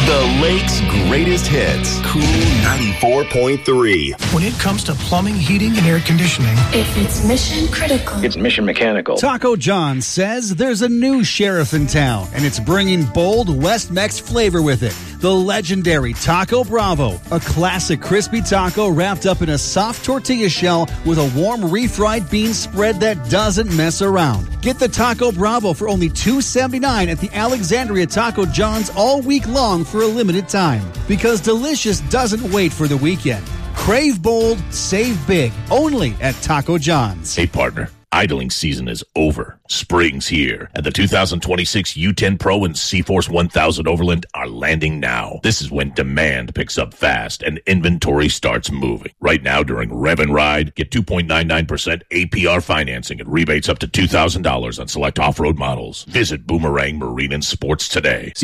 The Lake's greatest hits. Cool 94.3. When it comes to plumbing, heating, and air conditioning, if it's mission critical, it's Mission Mechanical. Taco John says there's a new sheriff in town, and it's bringing bold West Mex flavor with it. The legendary Taco Bravo, a classic crispy taco wrapped up in a soft tortilla shell with a warm refried bean spread that doesn't mess around. Get the Taco Bravo for only $2.79 at the Alexandria Taco John's all week long for a limited time. Because delicious doesn't wait for the weekend. Crave bold, save big. Only at Taco John's. Hey, partner. Idling season is over. Spring's here, and the 2026 U10 Pro and C-Force 1000 Overland are landing now. This is when demand picks up fast and inventory starts moving. Right now, during Rev and Ride, get 2.99% APR financing and rebates up to $2,000 on select off-road models. Visit Boomerang Marine and Sports today.